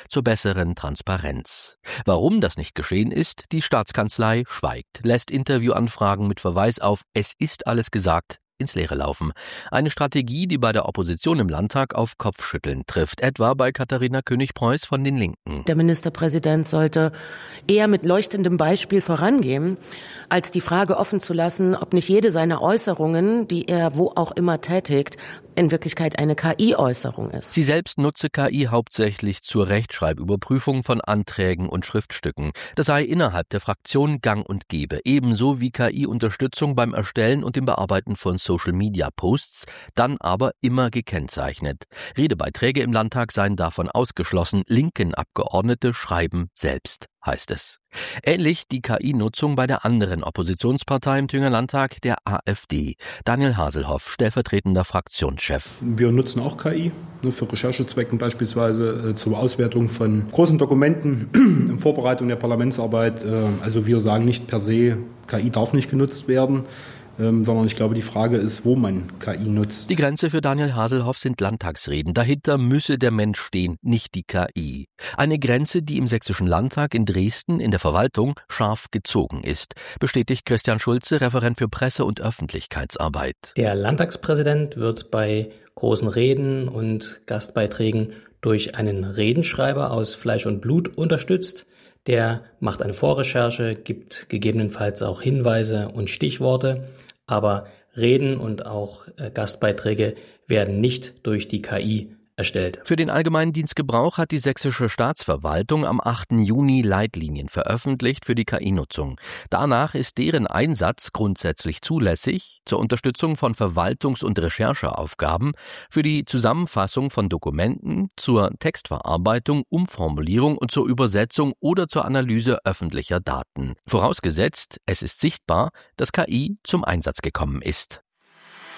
zur besseren Transparenz. Warum das nicht geschehen ist, die Staatskanzlei schweigt, lässt Interviewanfragen mit Verweis auf „Es ist alles gesagt" ins Leere laufen. Eine Strategie, die bei der Opposition im Landtag auf Kopfschütteln trifft, etwa bei Katharina König-Preuß von den Linken. Der Ministerpräsident sollte eher mit leuchtendem Beispiel vorangehen, als die Frage offen zu lassen, ob nicht jede seiner Äußerungen, die er wo auch immer tätigt, in Wirklichkeit eine KI-Äußerung ist. Sie selbst nutze KI hauptsächlich zur Rechtschreibüberprüfung von Anträgen und Schriftstücken. Das sei innerhalb der Fraktion gang und gäbe, ebenso wie KI-Unterstützung beim Erstellen und dem Bearbeiten von Social-Media-Posts, dann aber immer gekennzeichnet. Redebeiträge im Landtag seien davon ausgeschlossen, linken Abgeordnete schreiben selbst, heißt es. Ähnlich die KI-Nutzung bei der anderen Oppositionspartei im Thüringer Landtag, der AfD. Daniel Haselhoff, stellvertretender Fraktionschef. Wir nutzen auch KI, für Recherchezwecken beispielsweise, zur Auswertung von großen Dokumenten in Vorbereitung der Parlamentsarbeit. Also wir sagen nicht per se, KI darf nicht genutzt werden, sondern ich glaube, die Frage ist, wo man KI nutzt. Die Grenze für Daniel Haselhoff sind Landtagsreden. Dahinter müsse der Mensch stehen, nicht die KI. Eine Grenze, die im Sächsischen Landtag in Dresden in der Verwaltung scharf gezogen ist, bestätigt Christian Schulze, Referent für Presse- und Öffentlichkeitsarbeit. Der Landtagspräsident wird bei großen Reden und Gastbeiträgen durch einen Redenschreiber aus Fleisch und Blut unterstützt. Der macht eine Vorrecherche, gibt gegebenenfalls auch Hinweise und Stichworte, aber Reden und auch Gastbeiträge werden nicht durch die KI erstellt. Für den allgemeinen Dienstgebrauch hat die sächsische Staatsverwaltung am 8. Juni Leitlinien veröffentlicht für die KI-Nutzung. Danach ist deren Einsatz grundsätzlich zulässig zur Unterstützung von Verwaltungs- und Rechercheaufgaben, für die Zusammenfassung von Dokumenten, zur Textverarbeitung, Umformulierung und zur Übersetzung oder zur Analyse öffentlicher Daten. Vorausgesetzt, es ist sichtbar, dass KI zum Einsatz gekommen ist.